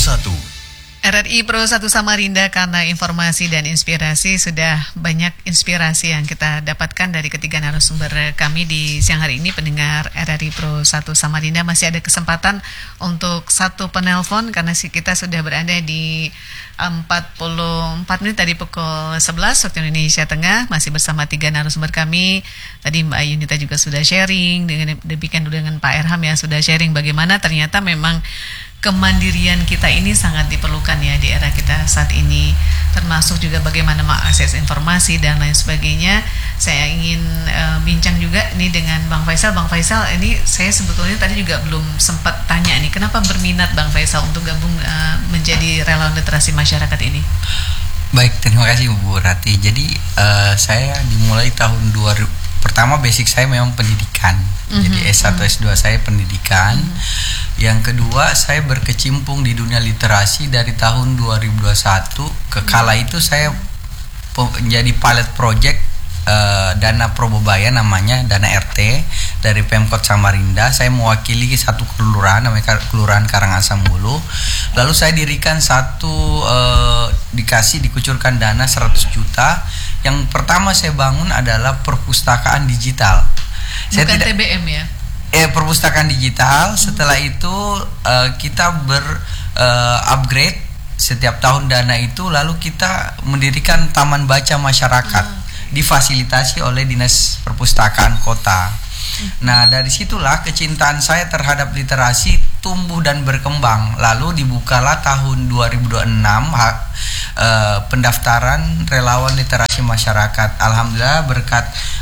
1. RRI Pro 1 Samarinda, karena informasi dan inspirasi, sudah banyak inspirasi yang kita dapatkan dari ketiga narasumber kami di siang hari ini. Pendengar RRI Pro 1 Samarinda, masih ada kesempatan untuk satu penelpon karena kita sudah berada di 44 menit tadi pukul 11 waktu Indonesia Tengah, masih bersama tiga narasumber kami. Tadi Mbak Yunita juga sudah sharing, demikian dengan Pak Erham ya, sudah sharing bagaimana ternyata memang kemandirian kita ini sangat diperlukan ya di era kita saat ini, termasuk juga bagaimana mengakses informasi dan lain sebagainya. Saya ingin bincang juga nih dengan Bang Faisal. Bang Faisal, ini saya sebetulnya tadi juga belum sempat tanya nih, kenapa berminat Bang Faisal untuk gabung menjadi relawan literasi masyarakat ini? Baik, terima kasih Bu Rati. Jadi saya dimulai tahun 2000. Pertama, basic saya memang pendidikan. Jadi S1, S2 saya pendidikan. Yang kedua, saya berkecimpung di dunia literasi dari tahun 2021. Kala itu saya menjadi pilot project dana Probebaya, namanya dana RT dari Pemkot Samarinda. Saya mewakili satu kelurahan, namanya Kelurahan Karangasem Hulu. Lalu saya dirikan satu dikucurkan dana 100 juta. Yang pertama saya bangun adalah perpustakaan digital. Bukan TBM ya? Perpustakaan digital. Setelah itu kita upgrade setiap tahun dana itu, lalu kita mendirikan taman baca masyarakat, difasilitasi oleh Dinas Perpustakaan Kota. Nah, dari situlah kecintaan saya terhadap literasi tumbuh dan berkembang. Lalu dibukalah tahun 2026 pendaftaran relawan literasi masyarakat. Alhamdulillah berkat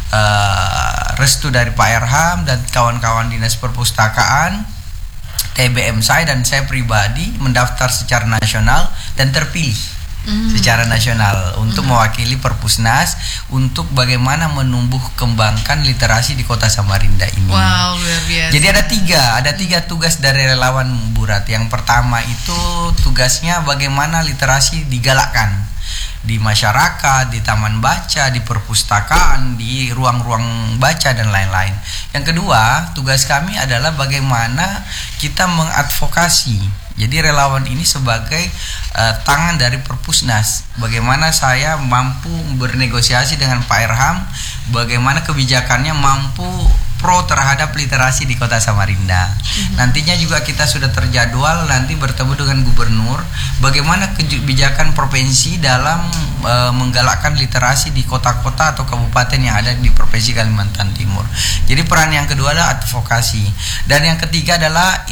restu dari Pak Erham dan kawan-kawan Dinas Perpustakaan, TBM saya dan saya pribadi mendaftar secara nasional dan terpilih secara nasional untuk mewakili Perpusnas untuk bagaimana menumbuh kembangkan literasi di Kota Samarinda ini. Wow, luar biasa. Jadi ada tiga tugas dari relawan Bu Rat. Yang pertama itu tugasnya bagaimana literasi digalakkan di masyarakat, di taman baca, di perpustakaan, di ruang-ruang baca dan lain-lain. Yang kedua, tugas kami adalah bagaimana kita mengadvokasi. Jadi relawan ini sebagai tangan dari Perpusnas. Bagaimana saya mampu bernegosiasi dengan Pak Erham, bagaimana kebijakannya mampu pro terhadap literasi di Kota Samarinda. Nantinya juga kita sudah terjadwal nanti bertemu dengan gubernur, bagaimana kebijakan provinsi dalam menggalakkan literasi di kota-kota atau kabupaten yang ada di Provinsi Kalimantan Timur. Jadi peran yang kedua adalah advokasi, dan yang ketiga adalah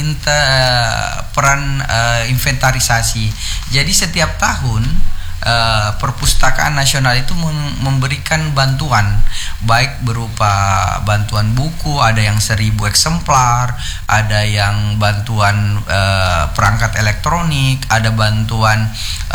peran inventarisasi. Jadi setiap tahun Perpustakaan Nasional itu memberikan bantuan, baik berupa bantuan buku, ada yang 1000 eksemplar, ada yang bantuan perangkat elektronik, ada bantuan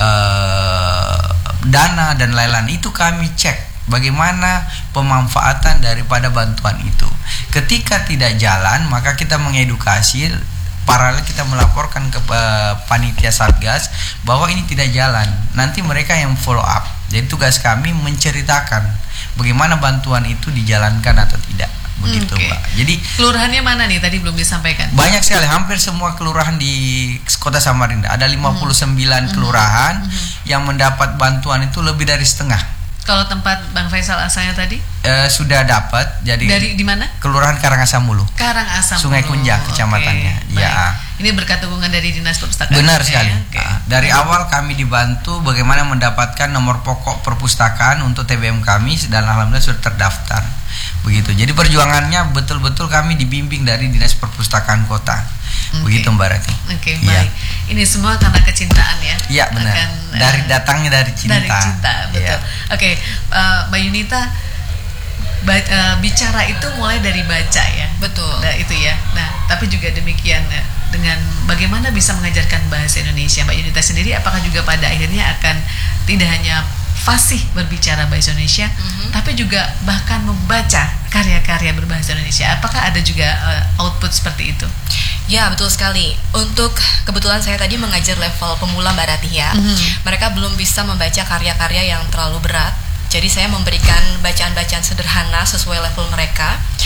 dana dan lain-lain. Itu kami cek bagaimana pemanfaatan daripada bantuan itu. Ketika tidak jalan, maka kita mengedukasi. Paralel kita melaporkan ke panitia Satgas bahwa ini tidak jalan. Nanti mereka yang follow up. Jadi tugas kami menceritakan bagaimana bantuan itu dijalankan atau tidak. Begitu, Mbak. Jadi kelurahannya mana nih, tadi belum disampaikan? Banyak sekali, hampir semua kelurahan di Kota Samarinda. Ada 59 kelurahan yang mendapat bantuan itu lebih dari setengah. Kalau tempat Bang Faisal asalnya tadi? Sudah dapat. Jadi dari di mana? Kelurahan Karangasem Hulu. Karangasem Sungai Kunjang kecamatannya. Ya. Ini berkat dukungan dari Dinas Perpustakaan. Benar sekali. Ya? Dari awal kami dibantu bagaimana mendapatkan nomor pokok perpustakaan untuk TBM kami, dan alhamdulillah sudah terdaftar. Begitu. Jadi perjuangannya betul-betul kami dibimbing dari Dinas Perpustakaan Kota. Begitu Mbak Rati. Baik. Ini semua karena kecintaan ya. Iya, benar. Datangnya dari cinta. Dari cinta, betul. Mbak Yunita, bicara itu mulai dari baca ya. Betul. Nah, itu ya. Nah, tapi juga demikian ya, dengan bagaimana bisa mengajarkan bahasa Indonesia. Mbak Yunita sendiri apakah juga pada akhirnya akan tidak hanya fasih berbicara bahasa Indonesia, tapi juga bahkan membaca karya-karya berbahasa Indonesia? Apakah ada juga output seperti itu? Ya, betul sekali. Untuk kebetulan saya tadi mengajar level pemula Mbak Ratih ya. Mereka belum bisa membaca karya-karya yang terlalu berat. Jadi saya memberikan bacaan-bacaan sederhana sesuai level mereka.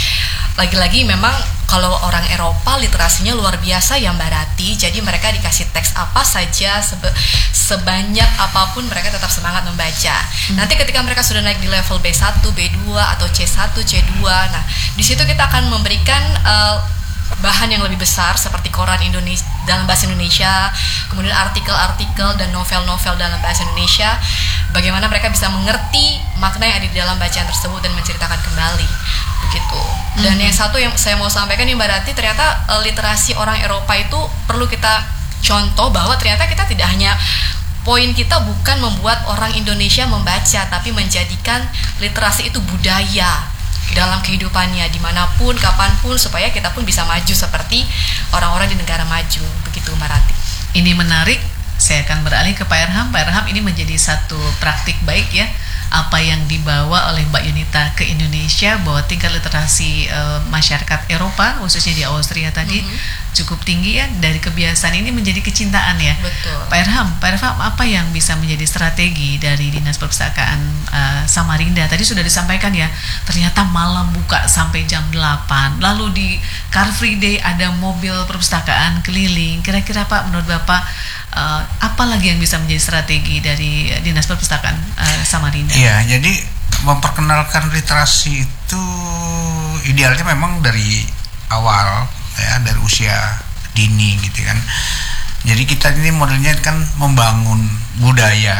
lagi-lagi memang kalau orang Eropa literasinya luar biasa ya Mbak Rati. Jadi mereka dikasih teks apa saja sebanyak apapun mereka tetap semangat membaca. Nanti ketika mereka sudah naik di level B1, B2 atau C1, C2, nah di situ kita akan memberikan bahan yang lebih besar seperti koran Indonesia dalam bahasa Indonesia, kemudian artikel-artikel dan novel-novel dalam bahasa Indonesia. Bagaimana mereka bisa mengerti makna yang ada di dalam bacaan tersebut dan menceritakan kembali, begitu. Dan yang satu yang saya mau sampaikan nih Mbak Rati, ternyata literasi orang Eropa itu perlu kita contoh bahwa ternyata kita tidak hanya poin kita bukan membuat orang Indonesia membaca, tapi menjadikan literasi itu budaya dalam kehidupannya dimanapun, kapanpun, supaya kita pun bisa maju seperti orang-orang di negara maju, begitu Mbak Rati. Ini menarik. Saya akan beralih ke Pak Erham. Pak Erham, ini menjadi satu praktik baik ya, apa yang dibawa oleh Mbak Yunita ke Indonesia, bahwa tingkat literasi masyarakat Eropa, khususnya di Austria tadi, cukup tinggi ya. Dari kebiasaan ini menjadi kecintaan ya. Betul. Pak Erham, apa yang bisa menjadi strategi dari Dinas Perpustakaan Samarinda? Tadi sudah disampaikan ya, ternyata malam buka sampai jam 8. Lalu di Car Free Day ada mobil perpustakaan keliling. Kira-kira Pak, menurut Bapak, apa lagi yang bisa menjadi strategi dari Dinas Perpustakaan Samarinda? Iya, jadi memperkenalkan literasi itu idealnya memang dari awal ya, dari usia dini gitu kan. Jadi kita ini modelnya kan membangun budaya.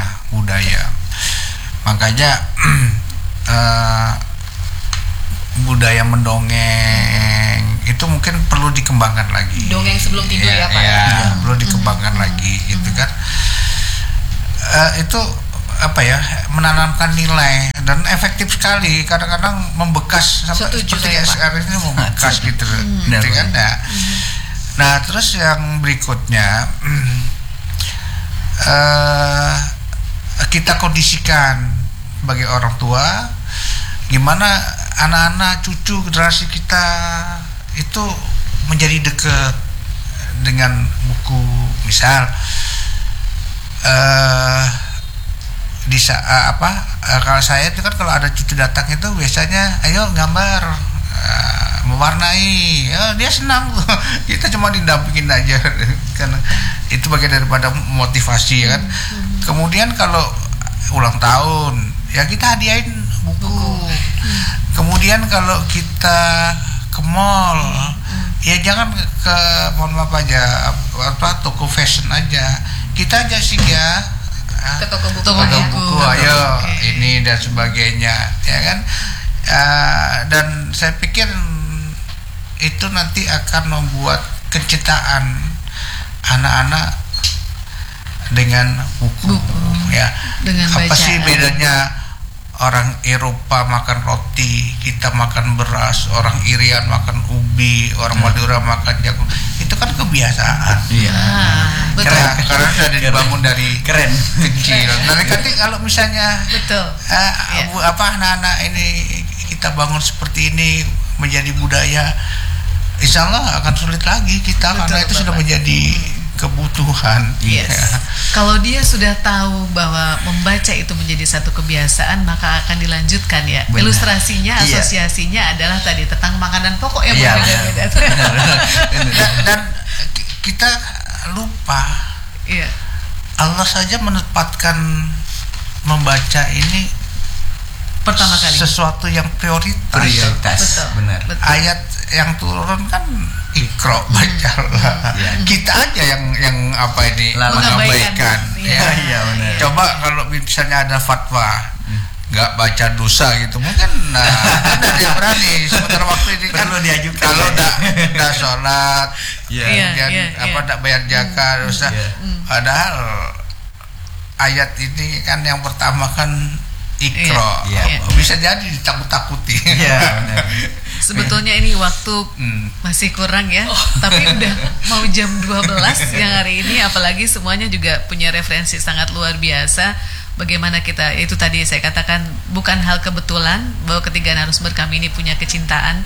Makanya budaya mendongeng itu mungkin perlu dikembangkan lagi. Dongeng sebelum tidur ya Pak. Ya, perlu dikembangkan lagi gitu kan. Itu apa ya, menanamkan nilai dan efektif sekali, kadang-kadang membekas sampai seperti SR ini membekas gitu kan ya. Nah terus yang berikutnya kita kondisikan bagi orang tua, gimana anak-anak cucu generasi kita itu menjadi dekat dengan buku. Misal di kalau saya itu kan kalau ada cucu datang itu biasanya ayo gambar, mewarnai, ya, dia senang tuh. Kita cuma didampingin aja karena itu bagian daripada motivasi kan. Kemudian kalau ulang tahun ya kita hadiahin buku. Kemudian kalau kita ke mall ya jangan ke, mohon maaf aja, toko fashion aja, kita aja sih ya Ke toko buku, ayo ini dan sebagainya ya kan. Dan saya pikir itu nanti akan membuat kecintaan anak-anak dengan buku. Ya. Dengan apa bacaan. sih bedanya orang Eropa makan roti, kita makan beras, orang Irian makan ubi, orang Madura makan jagung. Itu kan kebiasaan. Iya. Betul. Karena sudah dibangun dari Keren. kecil. Nanti kalau misalnya Betul. anak-anak ini kita bangun seperti ini menjadi budaya, insya Allah akan sulit lagi kita. Betul, karena itu sudah Bapak. menjadi kebutuhan. Yes. Ya. Kalau dia sudah tahu bahwa membaca itu menjadi satu kebiasaan, maka akan dilanjutkan ya. Benar. Ilustrasinya, Iya. asosiasinya adalah tadi tentang makanan pokok yang Iya, berbeda-beda. Dan kita lupa Iya. Allah saja menempatkan membaca ini Pertama kali. sesuatu yang prioritas. Betul. Benar. Betul. Ayat yang turun kan Iqra, bacalah. Ya. Kita aja yang apa ini Mengabaikan. Iya. Iya, benar. Coba kalau misalnya ada fatwa nggak baca dosa gitu, mungkin ada yang berani. Sementara waktu ini kan Perlu diajukan. kalau nggak sholat, Iya. kemudian Iya, nggak bayar zakat, dosa. Iya. Padahal ayat ini kan yang pertama kan Iqra. Iya. Bisa jadi ditakut-takuti. Iya, benar. Sebetulnya ini waktu masih kurang ya, tapi udah mau jam 12 yang hari ini, apalagi semuanya juga punya referensi sangat luar biasa. Bagaimana kita, itu tadi saya katakan bukan hal kebetulan bahwa ketiga narasumber kami ini punya kecintaan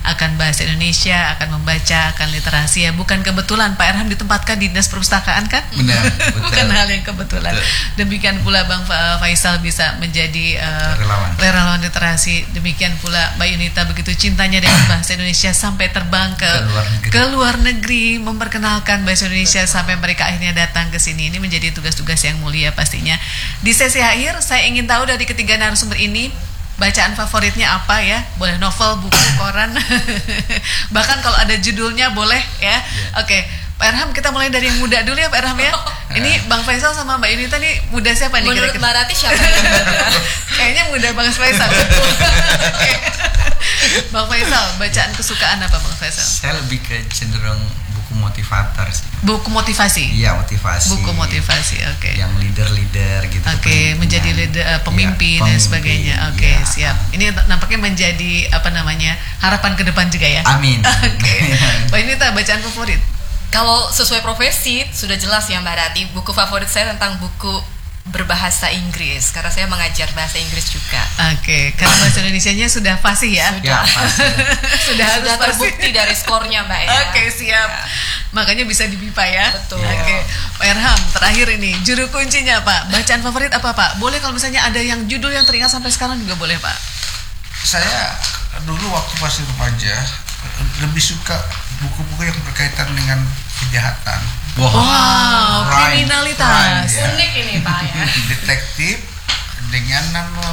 akan bahasa Indonesia, akan membaca, akan literasi ya. Bukan kebetulan Pak Erham ditempatkan di Dinas Perpustakaan kan? Benar, betul. Bukan hal yang kebetulan. Betul. Demikian pula Bang Faisal bisa menjadi relawan literasi. Demikian pula Mbak Yunita begitu cintanya dengan bahasa Indonesia sampai terbang ke luar negeri memperkenalkan bahasa Indonesia sampai mereka akhirnya datang ke sini. Ini menjadi tugas-tugas yang mulia pastinya. Di sesi akhir saya ingin tahu dari ketiga narasumber ini, bacaan favoritnya apa ya? Boleh novel, buku, koran. Bahkan kalau ada judulnya boleh ya. Oke, Pak Erham, kita mulai dari yang muda dulu ya Pak Erham ya. Ini Bang Faisal sama Mbak Yunita nih muda siapa nih? Menurut kira-kira? Mbak Rati siapa yang muda? Kayaknya muda Bang Faisal. Oke. Bang Faisal, bacaan kesukaan apa Bang Faisal? Saya lebih ke cenderung buku motivator sih. Buku motivasi? Iya, motivasi. Buku motivasi, oke. Yang leader-leader gitu. Oke, menjadi leader, pemimpin dan sebagainya. Oke, siap. Ini nampaknya menjadi harapan ke depan juga ya. Amin. Oke. Mbak Yunita, bacaan favorit? Kalau sesuai profesi sudah jelas ya Mbak Rati. Buku favorit saya tentang buku berbahasa Inggris karena saya mengajar bahasa Inggris juga. Oke, karena bahasa Indonesianya sudah fasih ya. Ya, pasti. Sudah terbukti dari skornya Mbak ya. Oke, siap. Makanya bisa dibipa ya. Betul. Oke, Pak Erham, terakhir ini juru kuncinya Pak. Bacaan favorit apa Pak? Boleh kalau misalnya ada yang judul yang teringat sampai sekarang juga boleh Pak. Saya dulu waktu masih remaja lebih suka buku-buku yang berkaitan dengan kejahatan. Wow, kriminalitas. Crime, ya. Unik ini Pak ya. Detektif dengan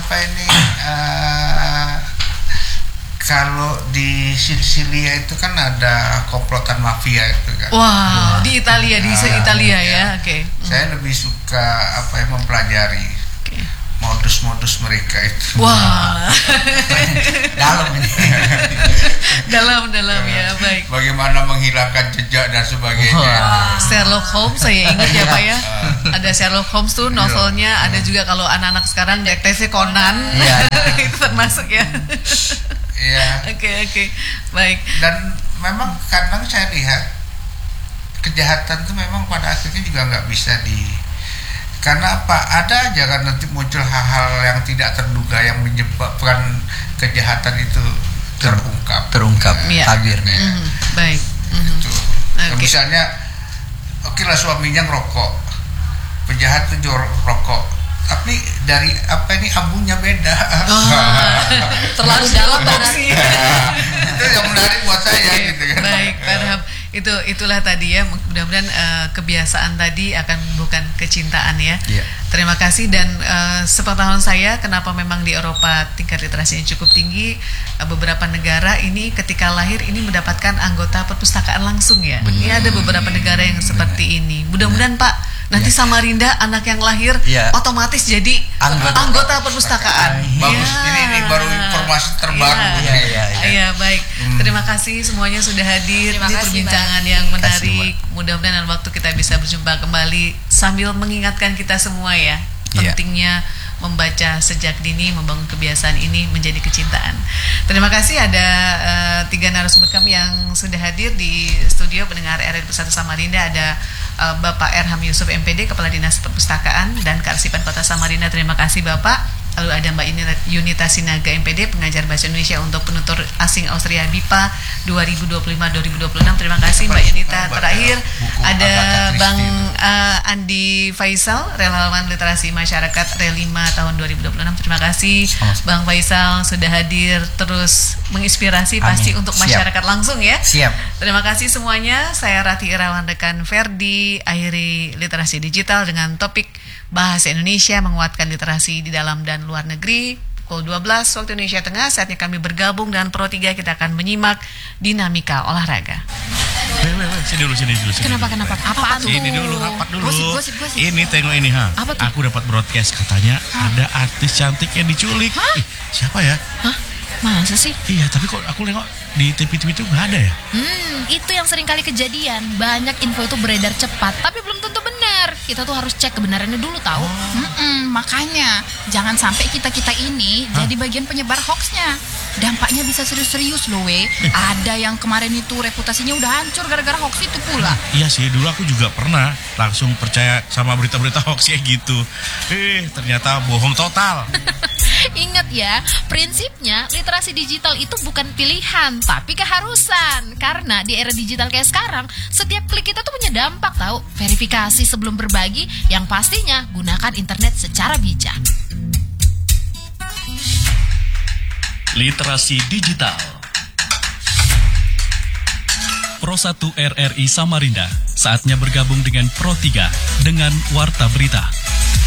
kalau di Sisilia itu kan ada komplotan mafia itu kan. Wow, di Italia, di Italia ya. Oke. Saya lebih suka mempelajari modus-modus mereka itu. Wah. Dalam ini. dalam ya, baik. Bagaimana menghilangkan jejak dan sebagainya. Sherlock Holmes saya ingat ya Pak ya. Ada Sherlock Holmes tuh novelnya, ada juga kalau anak-anak sekarang detektif Conan. Itu termasuk ya. Iya. Oke. Baik. Dan memang kadang saya lihat kejahatan itu memang pada akhirnya juga nggak bisa karena apa? Ada aja kan nanti muncul hal-hal yang tidak terduga yang menyebabkan kejahatan itu terungkap ya. Tabirnya. Baik. Itu. Okay. Misalnya, oke lah suaminya ngerokok, penjahat itu rokok, tapi dari abunya beda. Terlalu dalam berarti. Itu yang menarik buat saya gitu kan. Baik, Pak Erham. Itulah tadi ya, mudah-mudahan kebiasaan tadi akan bukan kecintaan ya. Yeah. Terima kasih. Dan sepengetahuan saya, kenapa memang di Eropa tingkat literasinya cukup tinggi, beberapa negara ini ketika lahir ini mendapatkan anggota perpustakaan langsung ya. Ini ada beberapa negara yang seperti ini. Mudah-mudahan Pak, nanti Samarinda anak yang lahir otomatis jadi anggota perpustakaan. Bagus, ini baru informasi terbaru. Iya, baik. Terima kasih semuanya sudah hadir. Terima Ini kasih, perbincangan yang menarik. Mudah-mudahan dalam waktu kita bisa berjumpa kembali sambil mengingatkan kita semua ya, pentingnya membaca sejak dini, membangun kebiasaan ini menjadi kecintaan. Terima kasih ada 3 narasumber kami yang sudah hadir di studio pendengar RRI Persatu Samarinda. Ada Bapak Erham Yusuf MPD, Kepala Dinas Perpustakaan dan Kearsipan Kota Samarinda. Terima kasih Bapak. Lalu ada Mbak Yunita Sinaga MPD, pengajar bahasa Indonesia untuk penutur asing Austria BIPA 2025-2026. Terima kasih Mbak Yunita. Terakhir ada Bang Andi Faisal, relawan literasi masyarakat REL5 tahun 2026. Terima kasih Bang Faisal sudah hadir, terus menginspirasi. Amin. Pasti untuk masyarakat langsung ya. Siap. Terima kasih semuanya. Saya Rati Irawan, rekan Ferdi, akhiri literasi digital dengan topik bahasa Indonesia menguatkan literasi di dalam dan luar negeri. Pukul 12 waktu Indonesia Tengah, saatnya kami bergabung dengan Pro 3. Kita akan menyimak dinamika olahraga. Sini dulu. Kenapa? Apa tuh? Ini dulu, rapat dulu. Gosip. Ini tengok ini Apa tuh? Aku dapat broadcast katanya ada artis cantik yang diculik. Ih, siapa ya? Masa sih? Iya, tapi kok aku nengok di TV itu nggak ada ya? Itu yang sering kali kejadian. Banyak info itu beredar cepat, tapi belum tentu benar. Kita tuh harus cek kebenarannya dulu tahu. Makanya jangan sampai kita ini jadi bagian penyebar hoaxnya. Dampaknya bisa serius-serius loh Ada yang kemarin itu reputasinya udah hancur gara-gara hoax itu pula. Iya sih, dulu aku juga pernah langsung percaya sama berita-berita hoax kayak gitu. Ternyata bohong total. Ingat ya, prinsipnya literasi digital itu bukan pilihan, tapi keharusan. Karena di era digital kayak sekarang, setiap klik kita tuh punya dampak tahu. Verifikasi sebelum berbagi, yang pastinya gunakan internet secara bijak. Literasi digital. Pro 1 RRI Samarinda saatnya bergabung dengan Pro 3 dengan Warta Berita.